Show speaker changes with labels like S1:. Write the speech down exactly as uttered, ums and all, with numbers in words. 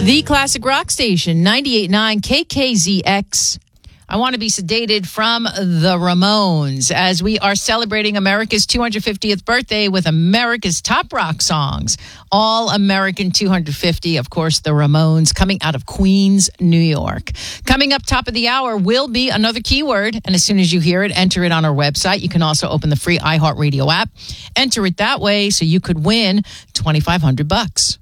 S1: The Classic Rock Station, ninety-eight point nine K K Z X. I Want to Be Sedated from the Ramones as we are celebrating America's two hundred fiftieth birthday with America's top rock songs. All American two hundred fifty, of course, the Ramones, coming out of Queens, New York. Coming up top of the hour will be another keyword, and as soon as you hear it, enter it on our website. You can also open the free iHeartRadio app, enter it that way so you could win twenty-five hundred bucks.